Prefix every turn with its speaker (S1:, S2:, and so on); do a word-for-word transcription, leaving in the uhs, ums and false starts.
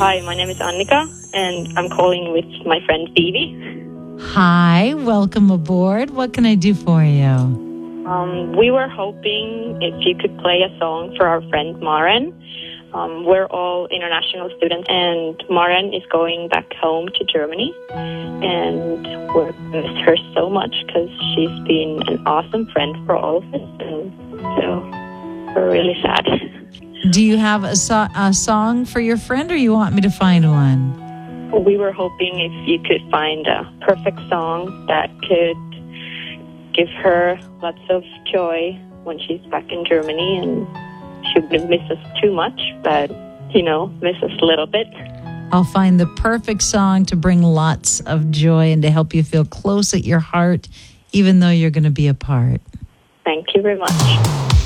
S1: Hi, my name is Annika, and I'm calling with my friend Phoebe.
S2: Hi, welcome aboard. What can I do for you?
S1: Um, we were hoping if you could play a song for our friend Maren. Um, we're all international students, and Maren is going back home to Germany. And we're miss her so much because she's been an awesome friend for all of us. And so we're really sad.
S2: Do you have a, so- a song for your friend, or you want me to find one?
S1: We were hoping if you could find a perfect song that could give her lots of joy when she's back in Germany, and she wouldn't miss us too much, but, you know, miss us a little bit.
S2: I'll find the perfect song to bring lots of joy and to help you feel close at your heart, even though you're going to be apart.
S1: Thank you very much.